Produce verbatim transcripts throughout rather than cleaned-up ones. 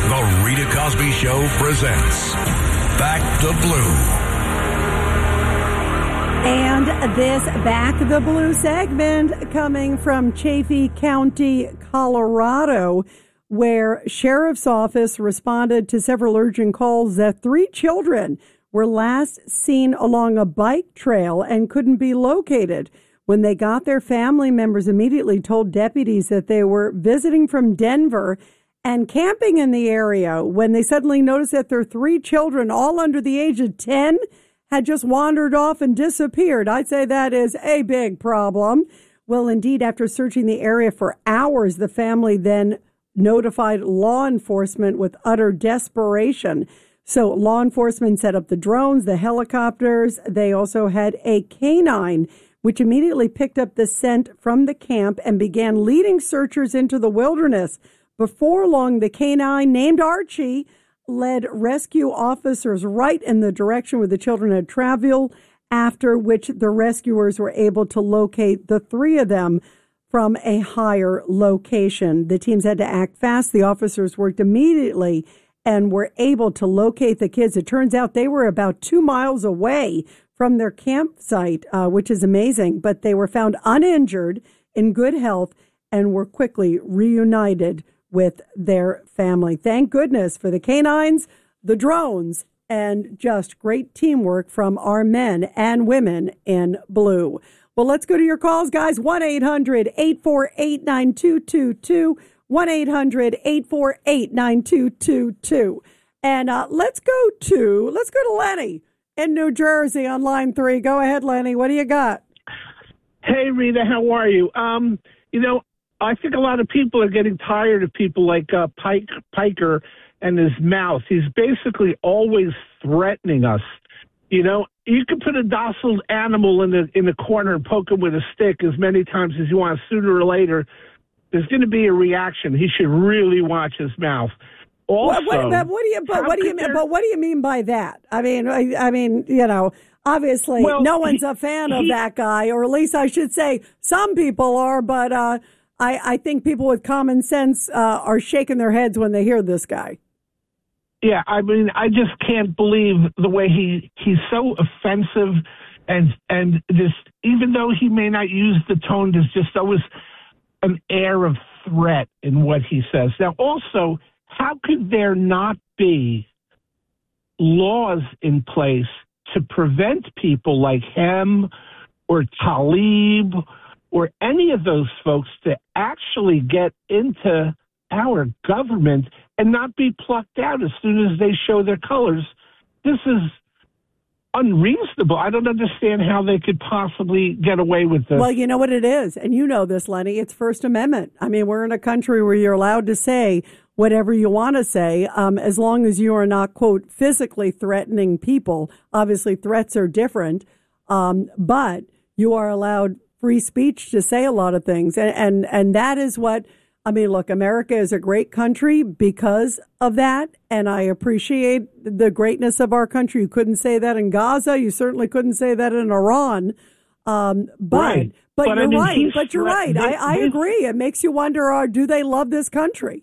The Rita Cosby Show presents Back the Blue. And this Back the Blue segment coming from Chaffee County, Colorado, where Sheriff's Office responded to several urgent calls that three children were last seen along a bike trail and couldn't be located. When they got there, family members immediately told deputies that they were visiting from Denver and camping in the area when they suddenly noticed that their three children, all under the age of ten, had just wandered off and disappeared. I'd say that is a big problem. Well, indeed, after searching the area for hours, the family then notified law enforcement with utter desperation. So law enforcement set up the drones, the helicopters. They also had a canine, which immediately picked up the scent from the camp and began leading searchers into the wilderness. Before long, the canine, named Archie, led rescue officers right in the direction where the children had traveled, after which the rescuers were able to locate the three of them from a higher location. The teams had to act fast. The officers worked immediately and were able to locate the kids. It turns out they were about two miles away from their campsite, uh, which is amazing, but they were found uninjured, in good health, and were quickly reunited with their family. Thank goodness for the canines, the drones, and just great teamwork from our men and women in blue. Well, let's go to your calls, guys. one eight hundred eight four eight nine two two two. one eight hundred eight four eight nine two two two. And uh, let's go to, let's go to Lenny in New Jersey on line three. Go ahead, Lenny. What do you got? Hey, Rita, how are you? Um, you know, I think a lot of people are getting tired of people like uh, Pike, Piker and his mouth. He's basically always threatening us. You know, you can put a docile animal in the in the corner and poke him with a stick as many times as you want. Sooner or later, there's going to be a reaction. He should really watch his mouth. Also, what, what, what do you? But what do you mean? But what do you mean by that? I mean, I, I mean, you know. Obviously, well, no one's he, a fan of he, that guy, or at least I should say some people are, but uh, I, I think people with common sense uh, are shaking their heads when they hear this guy. Yeah, I mean, I just can't believe the way he, he's so offensive, and and just even though he may not use the tone, there's just always an air of threat in what he says. Now, also, how could there not be laws in place to prevent people like him or Talib or any of those folks to actually get into our government and not be plucked out as soon as they show their colors? This is unreasonable. I don't understand how they could possibly get away with this. Well, you know what it is, and you know this, Lenny, it's First Amendment. I mean, we're in a country where you're allowed to say whatever you want to say, um, as long as you are not, quote, physically threatening people. Obviously, threats are different, um, but you are allowed free speech to say a lot of things. And, and, and that is what, I mean, look, America is a great country because of that, and I appreciate the greatness of our country. You couldn't say that in Gaza. You certainly couldn't say that in Iran. Um, but, right. but, but you're I mean, right. But you're right. They, I, I they, agree. It makes you wonder, uh, do they love this country?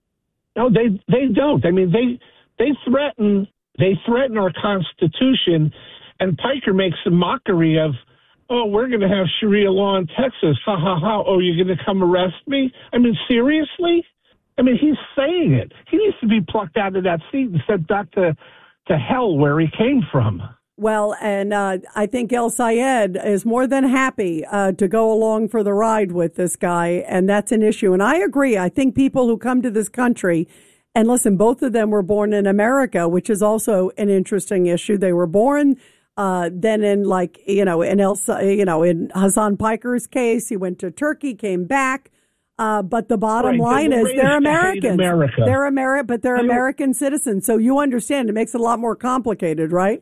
No, they they don't. I mean, they they threaten they threaten our Constitution, and Piker makes a mockery of, oh, we're going to have Sharia law in Texas. Ha ha ha. Oh, you're going to come arrest me? I mean, seriously? I mean, he's saying it. He needs to be plucked out of that seat and sent back to to hell where he came from. Well, and uh, I think El Sayed is more than happy uh, to go along for the ride with this guy, and that's an issue. And I agree. I think people who come to this country, and listen, both of them were born in America, which is also an interesting issue. They were born uh, then in, like, you know, in El, you know, in Hassan Piker's case, he went to Turkey, came back. Uh, but the bottom right. line is they're Americans. America. They're Ameri- but they're American citizens. So you understand it makes it a lot more complicated, right?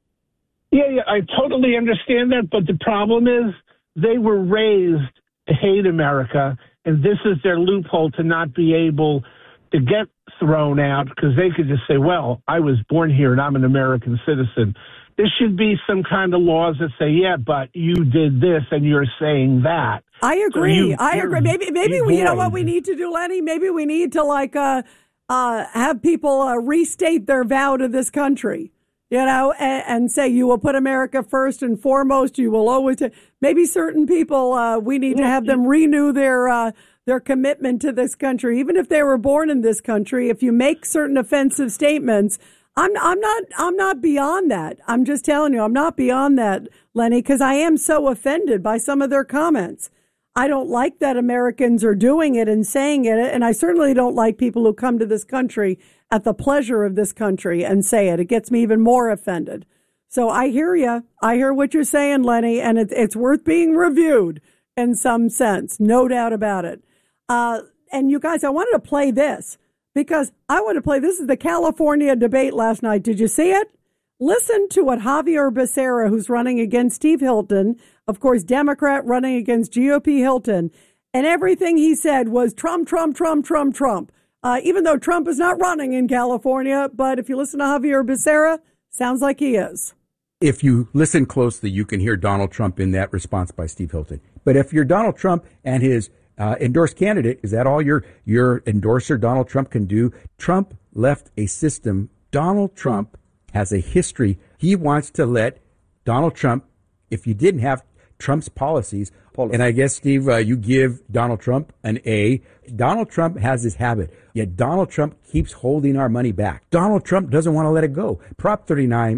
Yeah, yeah, I totally understand that, but the problem is they were raised to hate America, and this is their loophole to not be able to get thrown out because they could just say, well, I was born here and I'm an American citizen. There should be some kind of laws that say, yeah, but you did this and you're saying that. I agree. So you, I agree. Maybe, maybe we, you know what we need to do, Lenny? Maybe we need to like, uh, uh, have people uh, restate their vow to this country, you know, and, and say you will put America first and foremost. You will always, maybe certain people, uh, we need to have them renew their uh, their commitment to this country, even if they were born in this country. If you make certain offensive statements, I'm I'm not I'm not beyond that. I'm just telling you, I'm not beyond that, Lenny, because I am so offended by some of their comments. I don't like that Americans are doing it and saying it, and I certainly don't like people who come to this country at the pleasure of this country and say it. It gets me even more offended. So I hear you. I hear what you're saying, Lenny, and it, it's worth being reviewed in some sense, no doubt about it. Uh, and you guys, I wanted to play this because I want to play. This is the California debate last night. Did you see it? Listen to what Xavier Becerra, who's running against Steve Hilton, of course, Democrat running against G O P Hilton, and everything he said was Trump, Trump, Trump, Trump, Trump, uh, even though Trump is not running in California. But if you listen to Xavier Becerra, sounds like he is. If you listen closely, you can hear Donald Trump in that response by Steve Hilton. But if you're Donald Trump and his uh, endorsed candidate, is that all your, your endorser, Donald Trump, can do? Trump left a system. Donald Trump has a history. He wants to let Donald Trump, if you didn't have Trump's policies, Policy. And I guess, Steve, uh, you give Donald Trump an A. Donald Trump has this habit, yet Donald Trump keeps holding our money back. Donald Trump doesn't want to let it go. Prop thirty-nine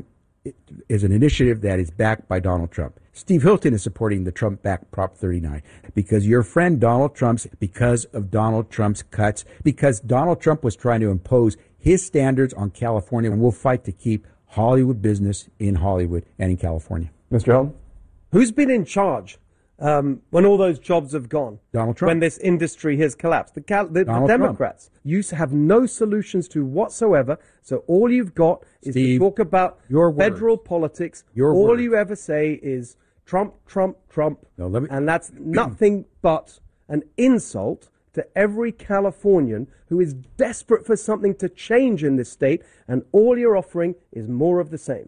is an initiative that is backed by Donald Trump. Steve Hilton is supporting the Trump-backed Prop thirty-nine because your friend Donald Trump's, because of Donald Trump's cuts, because Donald Trump was trying to impose his standards on California, and we'll fight to keep Hollywood business in Hollywood and in California. Mister Hilton? Who's been in charge um, when all those jobs have gone? Donald Trump. When this industry has collapsed? The, Cal- the, the Democrats. Trump. You have no solutions to whatsoever, so all you've got is Steve, to talk about your federal words. politics. Your all words. you ever say is Trump, Trump, Trump, no, let me- and that's nothing but an insult to every Californian who is desperate for something to change in this state, and all you're offering is more of the same.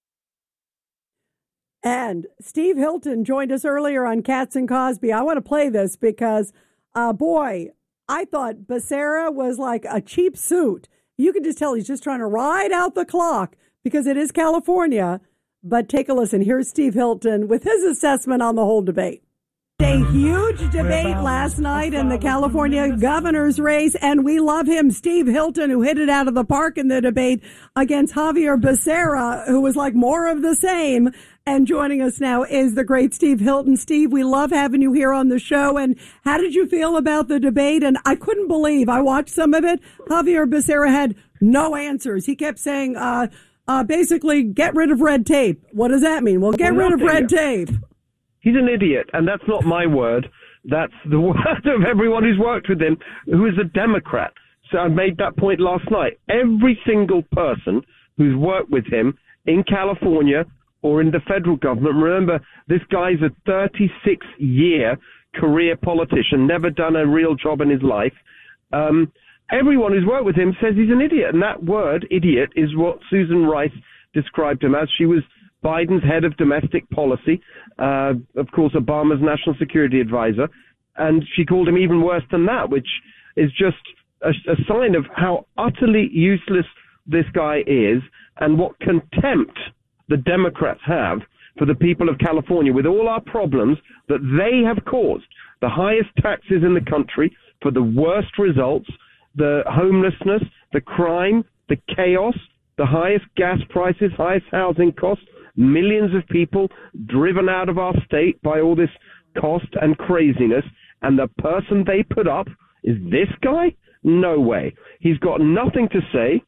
And Steve Hilton joined us earlier on Katz and Cosby. I want to play this because, uh, boy, I thought Becerra was like a cheap suit. You can just tell he's just trying to ride out the clock because it is California. But take a listen. Here's Steve Hilton with his assessment on the whole debate. A huge debate last night in the California governor's race, and we love him. Steve Hilton, who hit it out of the park in the debate against Xavier Becerra, who was like more of the same. And joining us now is the great Steve Hilton. Steve, we love having you here on the show. And how did you feel about the debate? And I couldn't believe, I watched some of it, Xavier Becerra had no answers. He kept saying, uh, uh, basically, get rid of red tape. What does that mean? Well, get rid of red tape. He's an idiot, and that's not my word. That's the word of everyone who's worked with him, who is a Democrat. So I made that point last night. Every single person who's worked with him in California or in the federal government, remember, this guy's a thirty-six year career politician, never done a real job in his life. Um, everyone who's worked with him says he's an idiot, and that word, idiot, is what Susan Rice described him as. She was Biden's head of domestic policy, uh, of course, Obama's national security advisor, and she called him even worse than that, which is just a, a sign of how utterly useless this guy is and what contempt the Democrats have for the people of California with all our problems that they have caused. The highest taxes in the country for the worst results, the homelessness, the crime, the chaos, the highest gas prices, highest housing costs, millions of people driven out of our state by all this cost and craziness, and the person they put up is this guy? No way. He's got nothing to say,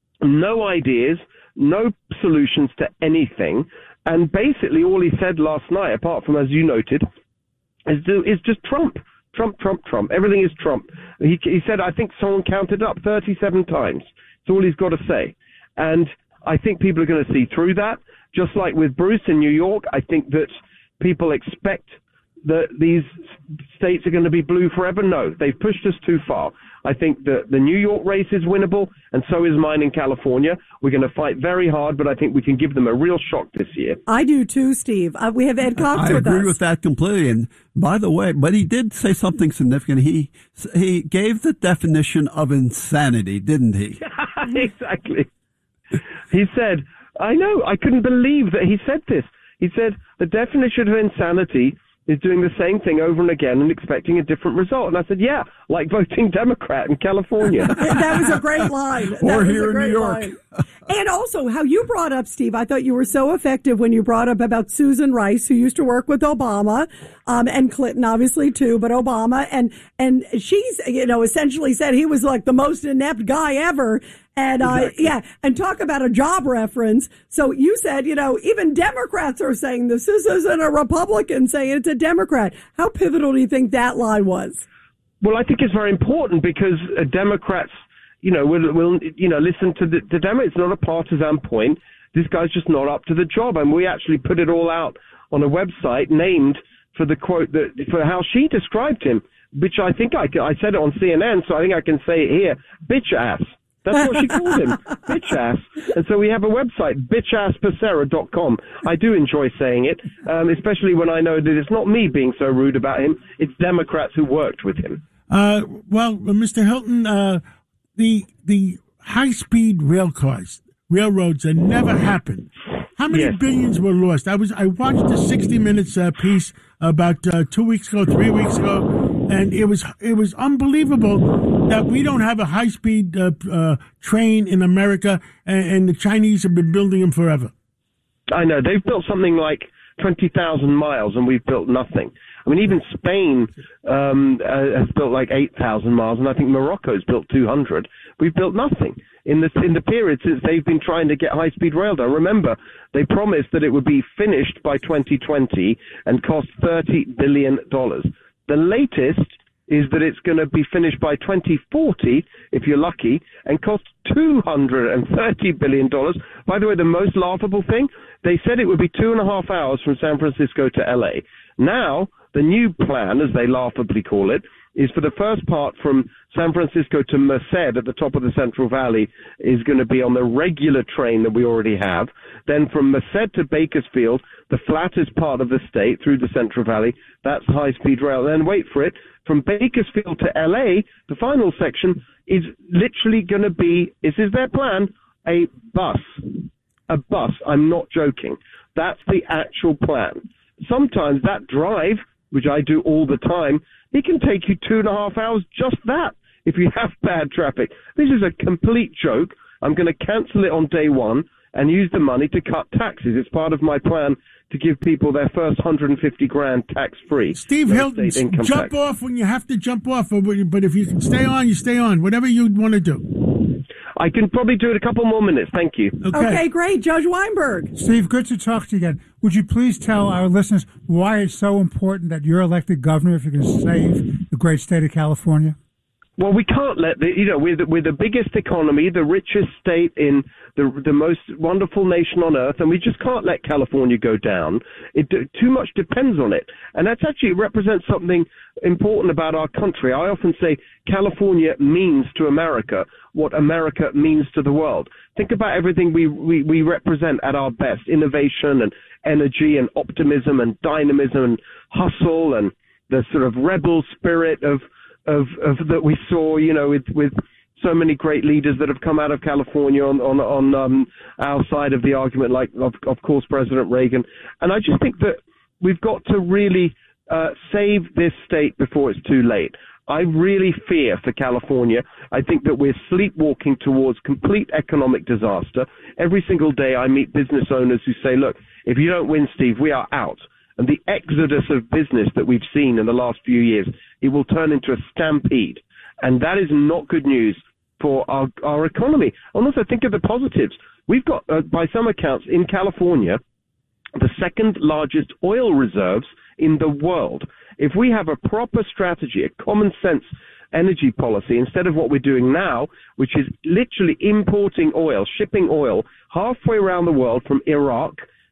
no ideas, no solutions to anything, and basically all he said last night, apart from, as you noted, is, is just Trump. Trump, Trump, Trump. Everything is Trump. He, he said, I think someone counted up thirty-seven times. That's all he's got to say. And I think people are going to see through that. Just like with Bruce in New York, I think that people expect that these states are going to be blue forever? No, they've pushed us too far. I think that the New York race is winnable, and so is mine in California. We're going to fight very hard, but I think we can give them a real shock this year. I do too, Steve. Uh, we have Ed Cox I with us. agree with that completely. And by the way, but he did say something significant. He he gave the definition of insanity, didn't he? Exactly. He said, I know, I couldn't believe that he said this. He said, the definition of insanity is doing the same thing over and again and expecting a different result. And I said, yeah, like voting Democrat in California. That was a great line. That Or was here a in great New York. line. And also how you brought up, Steve, I thought you were so effective when you brought up about Susan Rice, who used to work with Obama, um, and Clinton obviously too, but Obama. And, and she's, you know, essentially said he was like the most inept guy ever. And, uh, exactly. yeah, and talk about a job reference. So you said, you know, even Democrats are saying this. This isn't a Republican saying it's a Democrat. How pivotal do you think that line was? Well, I think it's very important because uh, Democrats, you know, will, will you know, listen to the, the Democrats. It's not a partisan point. This guy's just not up to the job. And we actually put it all out on a website named for the quote that, for how she described him, which I think I, I said it on C N N, so I think I can say it here. Bitch ass. That's what she called him, bitch ass. And so we have a website, bitch ass becerra dot com. I do enjoy saying it, um, especially when I know that it's not me being so rude about him. It's Democrats who worked with him. Uh, well, Mister Hilton, uh, the the high-speed rail cars, railroads, that never happened. How many Yes. billions were lost? I was I watched the sixty minutes uh, piece about uh, two weeks ago, three weeks ago, and it was it was unbelievable that we don't have a high speed uh, uh, train in America, and, and the Chinese have been building them forever. I know. They've built something like twenty thousand miles, and we've built nothing. I mean, even Spain um, uh, has built like eight thousand miles, and I think Morocco's built two hundred. We've built nothing in the, in the period since they've been trying to get high-speed rail done. Remember, they promised that it would be finished by twenty twenty and cost thirty billion dollars. The latest is that it's going to be finished by twenty forty, if you're lucky, and cost two hundred thirty billion dollars. By the way, the most laughable thing, they said it would be two and a half hours from San Francisco to L A. Now, the new plan, as they laughably call it, is for the first part from San Francisco to Merced at the top of the Central Valley is going to be on the regular train that we already have. Then from Merced to Bakersfield, the flattest part of the state through the Central Valley, that's high-speed rail. Then wait for it, from Bakersfield to L A, the final section is literally going to be, this is their plan, a bus. A bus. I'm not joking. That's the actual plan. Sometimes that drive, which I do all the time, it can take you two and a half hours, just that, if you have bad traffic. This is a complete joke. I'm going to cancel it on day one and use the money to cut taxes. It's part of my plan to give people their first one hundred fifty grand tax-free. Steve no Hilton, state income jump tax. off when you have to jump off, but if you can stay on, you stay on. Whatever you want to do. I can probably do it a couple more minutes. Thank you. Okay. Okay, great. Judge Weinberg. Steve, good to talk to you again. Would you please tell our listeners why it's so important that you're elected governor if you can save the great state of California? Well, we can't let the, you know, we're the, we're the biggest economy, the richest state in the the most wonderful nation on earth, and we just can't let California go down. It too much depends on it, and that's actually represents something important about our country. I often say California means to America what America means to the world. Think about everything we, we, we represent at our best: innovation and energy and optimism and dynamism and hustle and the sort of rebel spirit of Of, of that we saw, you know, with, with so many great leaders that have come out of California on on, on um, our side of the argument, like of, of course President Reagan. And I just think that we've got to really uh, save this state before it's too late. I really fear for California. I think that we're sleepwalking towards complete economic disaster. Every single day I meet business owners who say, look, if you don't win, Steve, we are out. And the exodus of business that we've seen in the last few years, it will turn into a stampede. And that is not good news for our, our economy. And also think of the positives. We've got, uh, by some accounts, in California, the second largest oil reserves in the world. If we have a proper strategy, a common sense energy policy, instead of what we're doing now, which is literally importing oil, shipping oil halfway around the world from Iraq,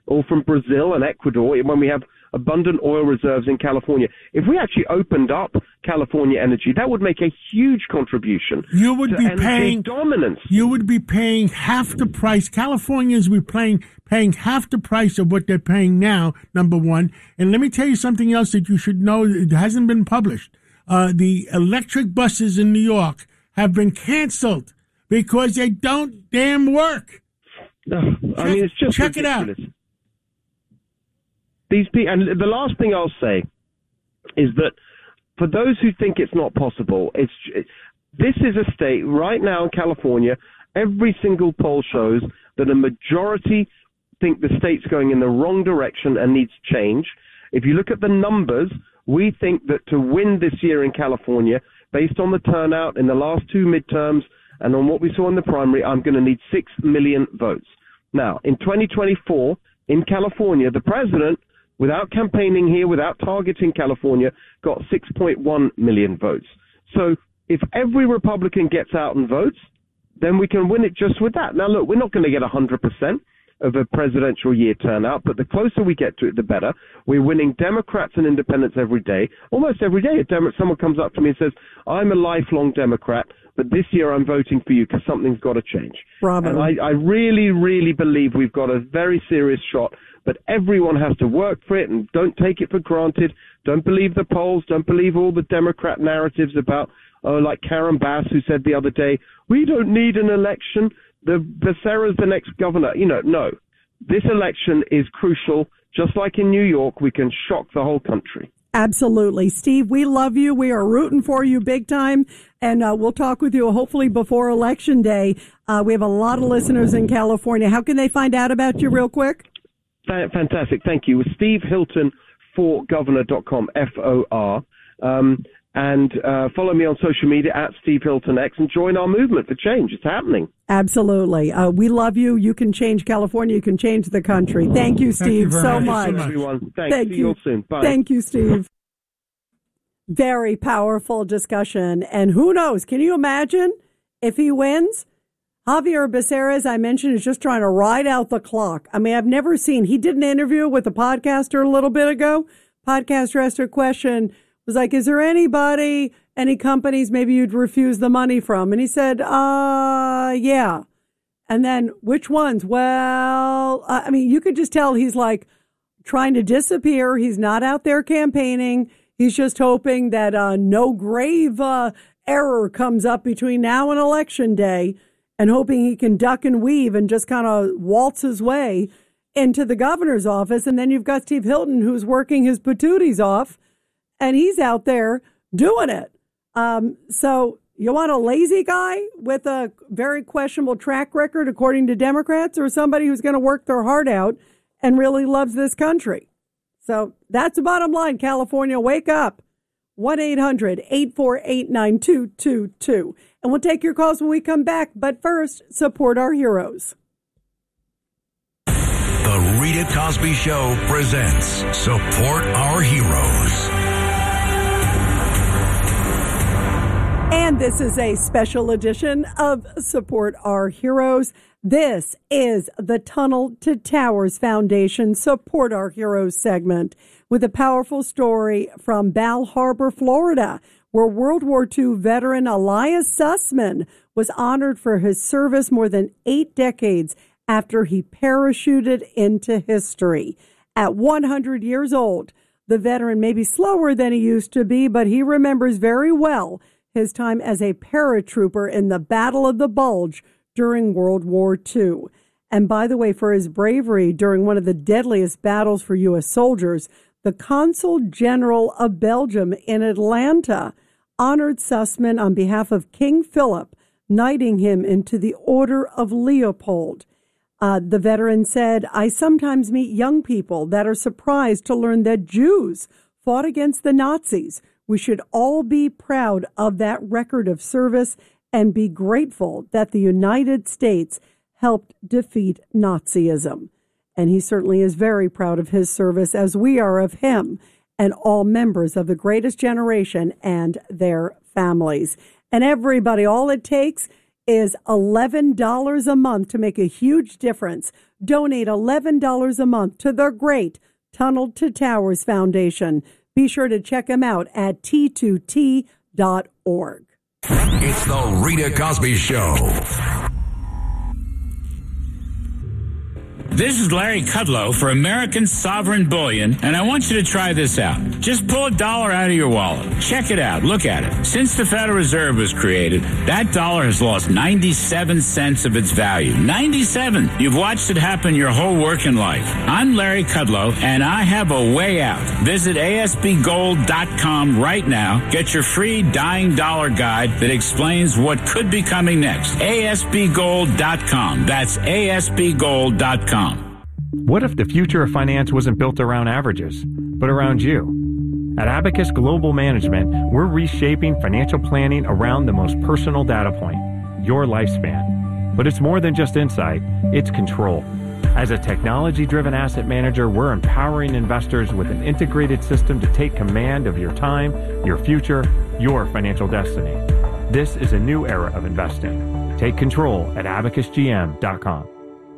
or from Brazil and Ecuador, when we have abundant oil reserves in California. If we actually opened up California energy, that would make a huge contribution you would to be energy paying, dominance. You would be paying half the price. Californians would be paying, paying half the price of what they're paying now, number one. And let me tell you something else that you should know. It hasn't been published. Uh, the electric buses in New York have been canceled because they don't damn work. No, I mean, it's just check ridiculous. it out. These people, and the last thing I'll say is that for those who think it's not possible, it's this is a state right now in California. Every single poll shows that a majority think the state's going in the wrong direction and needs change. If you look at the numbers, we think that to win this year in California, based on the turnout in the last two midterms and on what we saw in the primary, I'm going to need six million votes. Now, in twenty twenty-four, in California, the president, without campaigning here, without targeting California, got six point one million votes. So if every Republican gets out and votes, then we can win it just with that. Now, look, we're not going to get one hundred percent of a presidential year turnout, but the closer we get to it, the better. We're winning Democrats and independents every day. Almost every day, a Demo- someone comes up to me and says, I'm a lifelong Democrat, but this year I'm voting for you because something's got to change. Bravo. And I, I really, really believe we've got a very serious shot, but everyone has to work for it, and don't take it for granted. Don't believe the polls. Don't believe all the Democrat narratives about, oh, like Karen Bass, who said the other day, we don't need an election. The Becerra's the next governor. You know, no. This election is crucial. Just like in New York, we can shock the whole country. Absolutely. Steve, we love you. We are rooting for you big time. And uh, we'll talk with you hopefully before Election Day. Uh, we have a lot of listeners in California. How can they find out about you real quick? Fantastic. Thank you. Steve Hilton for governor dot com, F O R. Um, and uh, follow me on social media at Steve Hilton X and join our movement for change. It's happening. Absolutely. Uh, we love you. You can change California. You can change the country. Thank you, Steve, Thank you so much. much. Everyone. Thanks. Thank See you you all soon. Bye. Thank you, Steve. Very powerful discussion. And who knows? Can you imagine if he wins? Javier Becerra, as I mentioned, is just trying to ride out the clock. I mean, I've never seen, he did an interview with a podcaster a little bit ago. Podcaster asked her a question, was like, is there anybody, any companies maybe you'd refuse the money from? And he said, uh, yeah. And then which ones? Well, uh, I mean, you could just tell he's like trying to disappear. He's not out there campaigning. He's just hoping that uh, no grave uh, error comes up between now and Election Day, and hoping he can duck and weave and just kind of waltz his way into the governor's office. And then you've got Steve Hilton, who's working his patooties off, and he's out there doing it. Um, so you want a lazy guy with a very questionable track record, according to Democrats, or somebody who's going to work their heart out and really loves this country? So that's the bottom line. California, wake up. one eight hundred eight four eight nine two two two. And we'll take your calls when we come back. But first, support our heroes. The Rita Cosby Show presents Support Our Heroes. And this is a special edition of Support Our Heroes. This is the Tunnel to Towers Foundation Support Our Heroes segment with a powerful story from Bal Harbour, Florida, where World War Two veteran Elias Sussman was honored for his service more than eight decades after he parachuted into history. At one hundred years old, the veteran may be slower than he used to be, but he remembers very well his time as a paratrooper in the Battle of the Bulge during World War Two. And by the way, for his bravery during one of the deadliest battles for U S soldiers, the Consul General of Belgium in Atlanta honored Sussman on behalf of King Philip, knighting him into the Order of Leopold. Uh, the veteran said, I sometimes meet young people that are surprised to learn that Jews fought against the Nazis. We should all be proud of that record of service and be grateful that the United States helped defeat Nazism. And he certainly is very proud of his service, as we are of him and all members of the greatest generation and their families. And everybody, all it takes is eleven dollars a month to make a huge difference. Donate eleven dollars a month to the great Tunnel to Towers Foundation. Be sure to check them out at T two T dot org. It's the Rita Cosby Show. This is Larry Kudlow for American Sovereign Bullion, and I want you to try this out. Just pull a dollar out of your wallet. Check it out. Look at it. Since the Federal Reserve was created, that dollar has lost ninety-seven cents of its value. ninety-seven! You've watched it happen your whole working life. I'm Larry Kudlow, and I have a way out. Visit A S B gold dot com right now. Get your free Dying Dollar Guide that explains what could be coming next. A S B gold dot com. That's A S B gold dot com. What if the future of finance wasn't built around averages, but around you? At Abacus Global Management, we're reshaping financial planning around the most personal data point, your lifespan. But it's more than just insight, it's control. As a technology-driven asset manager, we're empowering investors with an integrated system to take command of your time, your future, your financial destiny. This is a new era of investing. Take control at abacus G M dot com.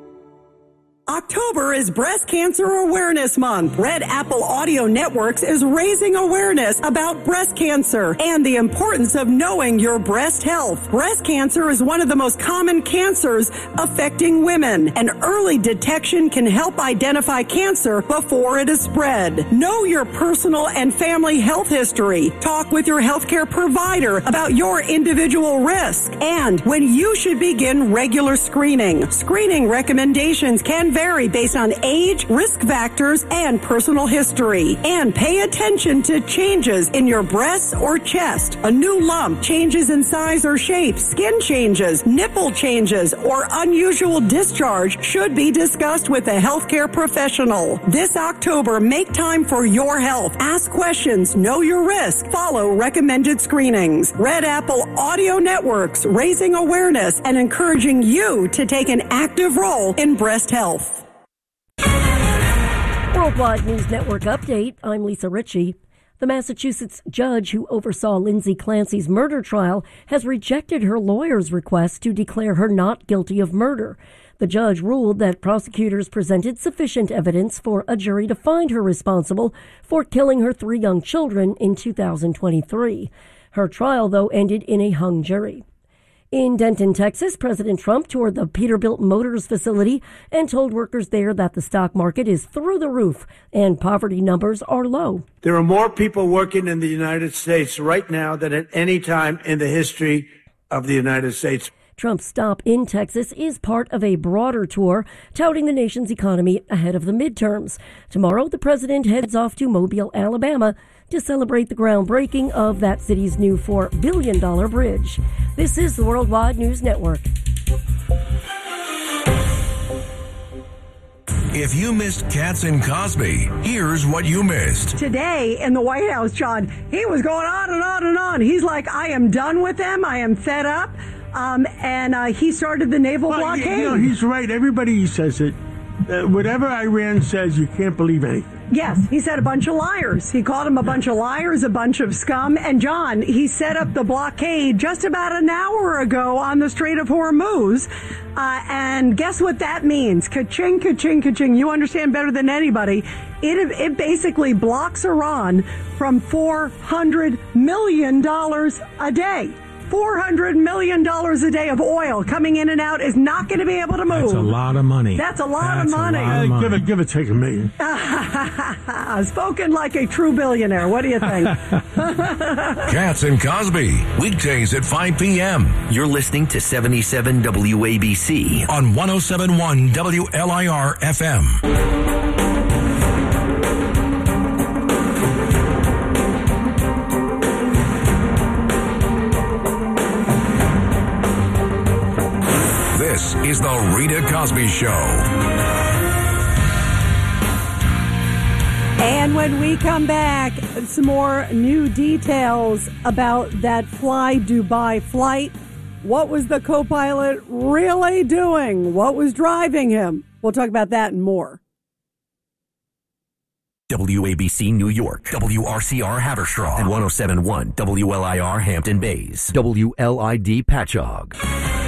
October is Breast Cancer Awareness Month. Red Apple Audio Networks is raising awareness about breast cancer and the importance of knowing your breast health. Breast cancer is one of the most common cancers affecting women, and early detection can help identify cancer before it is spread. Know your personal and family health history. Talk with your healthcare provider about your individual risk and when you should begin regular screening. Screening recommendations can vary based on age, risk factors, and personal history. And pay attention to changes in your breasts or chest. A new lump, changes in size or shape, skin changes, nipple changes, or unusual discharge should be discussed with a healthcare professional. This October, make time for your health. Ask questions, know your risk, follow recommended screenings. Red Apple Audio Networks, raising awareness and encouraging you to take an active role in breast health. Worldwide News Network update. I'm Lisa Ritchie. The Massachusetts judge who oversaw Lindsay Clancy's murder trial has rejected her lawyer's request to declare her not guilty of murder. The judge ruled that prosecutors presented sufficient evidence for a jury to find her responsible for killing her three young children in two thousand twenty-three. Her trial, though, ended in a hung jury. In Denton, Texas, President Trump toured the Peterbilt Motors facility and told workers there that the stock market is through the roof and poverty numbers are low. There are more people working in the United States right now than at any time in the history of the United States. Trump's stop in Texas is part of a broader tour touting the nation's economy ahead of the midterms. Tomorrow, the president heads off to Mobile, Alabama, to celebrate the groundbreaking of that city's new four billion dollars bridge. This is the Worldwide News Network. If you missed Katz and Cosby, here's what you missed. Today in the White House, John, he was going on and on and on. He's like, I am done with them. I am fed up. Um, and uh, he started the naval well, blockade. You know, he's right. Everybody says it. Uh, whatever Iran says, you can't believe anything. Yes, he said a bunch of liars. He called them a bunch of liars, a bunch of scum. And John, he set up the blockade just about an hour ago on the Strait of Hormuz. Uh, and guess what that means? Ka-ching, ka-ching, ka-ching. You understand better than anybody. It, it basically blocks Iran from four hundred million dollars a day. four hundred million dollars a day of oil coming in and out is not going to be able to move. That's a lot of money. That's a lot That's of money. A lot of money. Give it, give it, take a million. Spoken like a true billionaire. What do you think? Katz and Cosby, weekdays at five p.m. You're listening to seventy-seven W A B C on one oh seven point one W L I R F M. This is the Rita Cosby Show. And when we come back, some more new details about that Fly Dubai flight. What was the co-pilot really doing? What was driving him? We'll talk about that and more. W A B C New York, W R C R Haverstraw, and one oh seven point one W L I R Hampton Bays, W L I D Patchogue.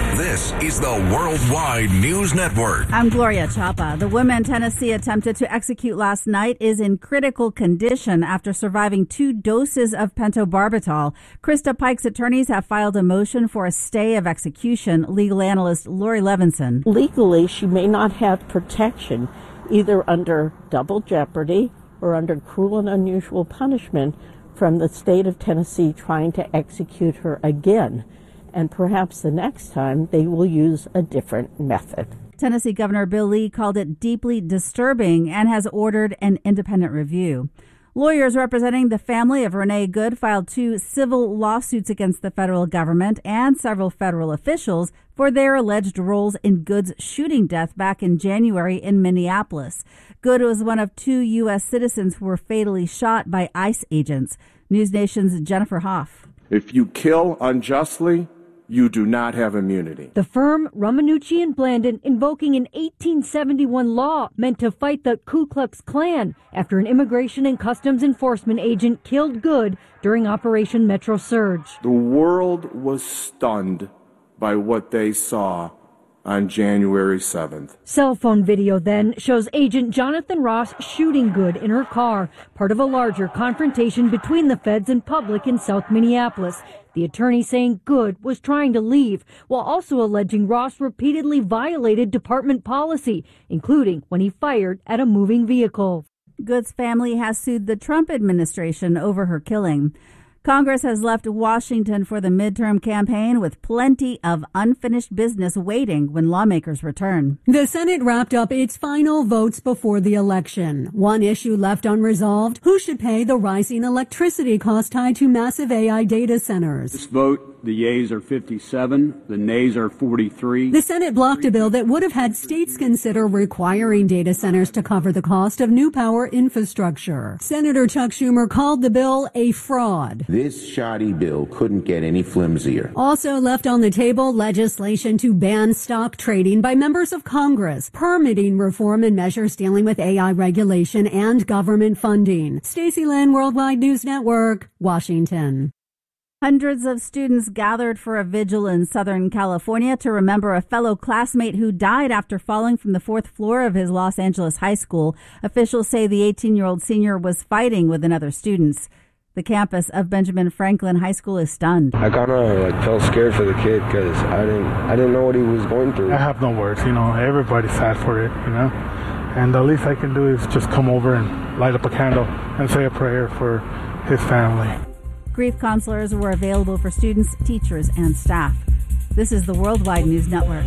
This is the Worldwide News Network. I'm Gloria Chapa. The woman Tennessee attempted to execute last night is in critical condition after surviving two doses of pentobarbital. Krista Pike's attorneys have filed a motion for a stay of execution. Legal analyst Lori Levinson. Legally, she may not have protection either under double jeopardy or under cruel and unusual punishment from the state of Tennessee trying to execute her again. And perhaps the next time they will use a different method. Tennessee Governor Bill Lee called it deeply disturbing and has ordered an independent review. Lawyers representing the family of Renee Good filed two civil lawsuits against the federal government and several federal officials for their alleged roles in Good's shooting death back in January in Minneapolis. Good was one of two U S citizens who were fatally shot by ICE agents. News Nation's Jennifer Hoff. If you kill unjustly, you do not have immunity. The firm, Romanucci and Blandon, invoking an eighteen seventy-one law meant to fight the Ku Klux Klan after an immigration and customs enforcement agent killed Good during Operation Metro Surge. The world was stunned by what they saw on January seventh. Cell phone video then shows Agent Jonathan Ross shooting Good in her car, part of a larger confrontation between the feds and public in South Minneapolis. The attorney saying Good was trying to leave, while also alleging Ross repeatedly violated department policy, including when he fired at a moving vehicle. Good's family has sued the Trump administration over her killing. Congress has left Washington for the midterm campaign with plenty of unfinished business waiting when lawmakers return. The Senate wrapped up its final votes before the election. One issue left unresolved: who should pay the rising electricity cost tied to massive A I data centers? This vote, the yeas are fifty-seven, the nays are forty-three. The Senate blocked a bill that would have had states consider requiring data centers to cover the cost of new power infrastructure. Senator Chuck Schumer called the bill a fraud. This shoddy bill couldn't get any flimsier. Also left on the table, legislation to ban stock trading by members of Congress, permitting reform and measures dealing with A I regulation and government funding. Stacey Lynn, Worldwide News Network, Washington. Hundreds of students gathered for a vigil in Southern California to remember a fellow classmate who died after falling from the fourth floor of his Los Angeles high school. Officials say the eighteen-year-old senior was fighting with another student. The campus of Benjamin Franklin High School is stunned. I kind of like felt scared for the kid because I didn't, I didn't know what he was going through. I have no words, you know. Everybody's sad for it, you know. And the least I can do is just come over and light up a candle and say a prayer for his family. Grief counselors were available for students, teachers, and staff. This is the Worldwide News Network.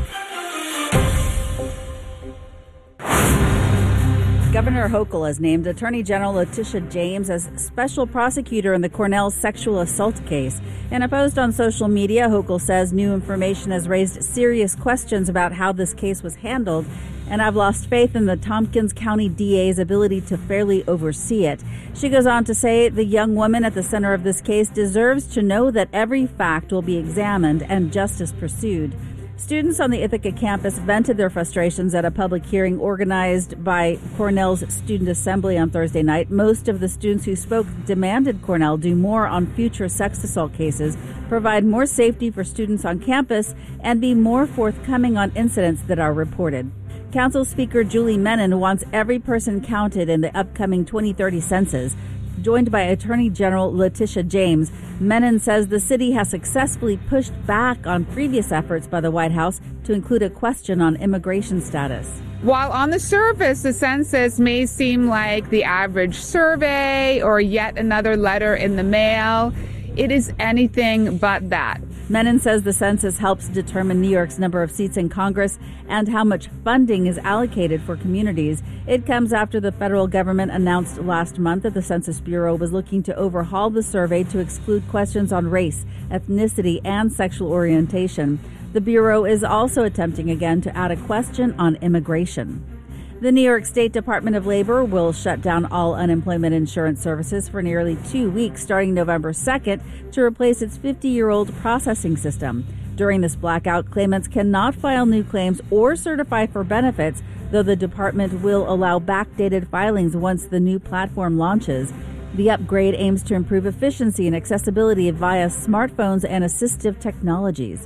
Governor Hochul has named Attorney General Letitia James as special prosecutor in the Cornell sexual assault case. In a post on social media, Hochul says new information has raised serious questions about how this case was handled, and I've lost faith in the Tompkins County D A's ability to fairly oversee it. She goes on to say the young woman at the center of this case deserves to know that every fact will be examined and justice pursued. Students on the Ithaca campus vented their frustrations at a public hearing organized by Cornell's Student Assembly on Thursday night. Most of the students who spoke demanded Cornell do more on future sex assault cases, provide more safety for students on campus, and be more forthcoming on incidents that are reported. Council Speaker Julie Menin wants every person counted in the upcoming twenty thirty census. Joined by Attorney General Letitia James, Menin says the city has successfully pushed back on previous efforts by the White House to include a question on immigration status. While on the surface, the census may seem like the average survey or yet another letter in the mail, it is anything but that. Menin says the census helps determine New York's number of seats in Congress and how much funding is allocated for communities. It comes after the federal government announced last month that the Census Bureau was looking to overhaul the survey to exclude questions on race, ethnicity, and sexual orientation. The Bureau is also attempting again to add a question on immigration. The New York State Department of Labor will shut down all unemployment insurance services for nearly two weeks starting November second to replace its fifty-year-old processing system. During this blackout, claimants cannot file new claims or certify for benefits, though the department will allow backdated filings once the new platform launches. The upgrade aims to improve efficiency and accessibility via smartphones and assistive technologies.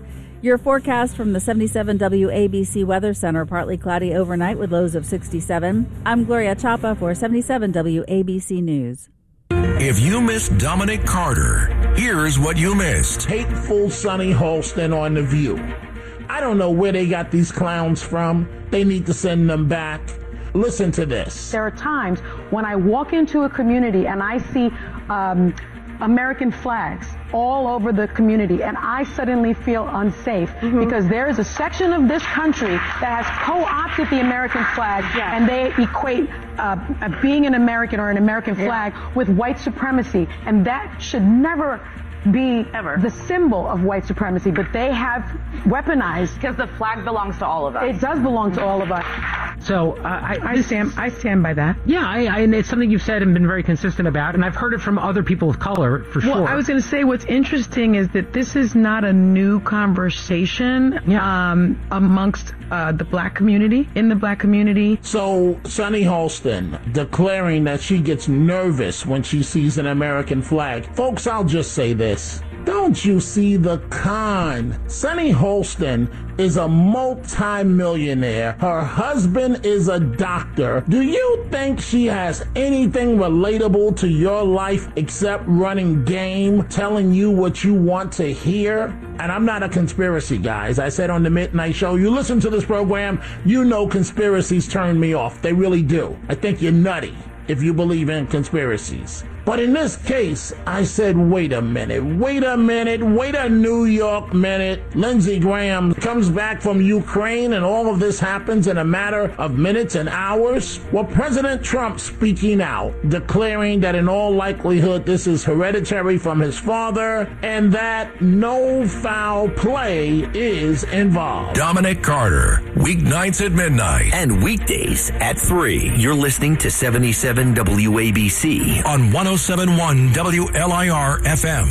Your forecast from the seventy-seven W A B C Weather Center, partly cloudy overnight with lows of sixty-seven. I'm Gloria Chapa for seventy-seven W A B C News. If you missed Dominic Carter, here's what you missed. Hateful Sonny Holston on The View. I don't know where they got these clowns from. They need to send them back. Listen to this. There are times when I walk into a community and I see um, American flags all over the community, and I suddenly feel unsafe mm-hmm. because there is a section of this country that has co-opted the American flag, yeah. and they equate uh, being an American or an American flag yeah. with white supremacy, and that should never be Ever. the symbol of white supremacy, but they have weaponized. Because the flag belongs to all of us. It does belong to all of us. So uh, I, I stand. I stand by that. Yeah, I, I, and it's something you've said and been very consistent about, and I've heard it from other people of color for well, sure. Well, I was going to say what's interesting is that this is not a new conversation yeah. um, amongst uh, the black community, in the black community. So Sonny Holston declaring that she gets nervous when she sees an American flag. Folks, I'll just say this. Don't you see the con? Sonny Holston is a multi-millionaire. Her husband is a doctor. Do you think she has anything relatable to your life except running game, telling you what you want to hear? And I'm not a conspiracy guy. As I said on the Midnight Show, you listen to this program, you know conspiracies turn me off. They really do. I think you're nutty if you believe in conspiracies. But in this case, I said, wait a minute, wait a minute, wait a New York minute. Lindsey Graham comes back from Ukraine and all of this happens in a matter of minutes and hours. Well, President Trump speaking out, declaring that in all likelihood this is hereditary from his father and that no foul play is involved. Dominic Carter, weeknights at midnight. And weekdays at three. You're listening to seventy-seven W A B C on one oh seven point one W L I R F M.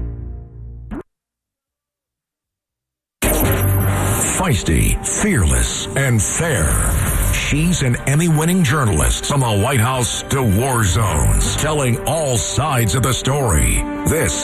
Feisty, fearless, and fair. She's an Emmy-winning journalist from the White House to war zones, telling all sides of the story. This